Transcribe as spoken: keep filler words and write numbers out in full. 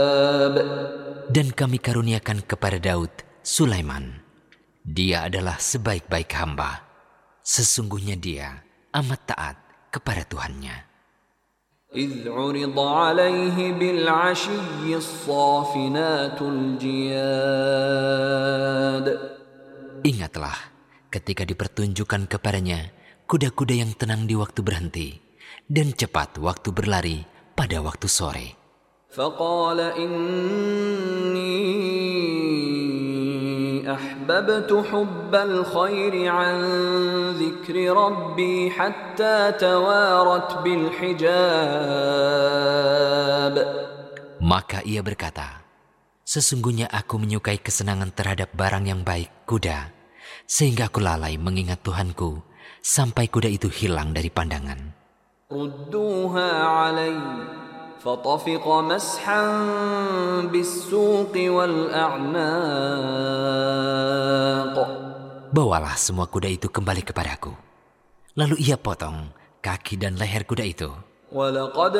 Dan kami karuniakan kepada Daud Sulaiman. Dia adalah sebaik-baik hamba. Sesungguhnya dia amat taat kepada Tuhannya. إذ عرض عليه بالعشي الصافنات الجياد. Ingatlah ketika dipertunjukkan kepadanya kuda-kuda yang tenang di waktu berhenti dan cepat waktu berlari pada waktu sore. فقال إني أحببت حب الخير عن ذكر ربي حتى توارت بالحجاب. Maka ia berkata, sesungguhnya aku menyukai kesenangan terhadap barang yang baik, kuda, sehingga aku lalai mengingat Tuhanku sampai kuda itu hilang dari pandangan. ردوها علي فطفق مسحا بالسوق والأعناق. Bawalah semua kuda itu kembali kepadaku. Lalu ia potong kaki dan leher kuda itu. ولقد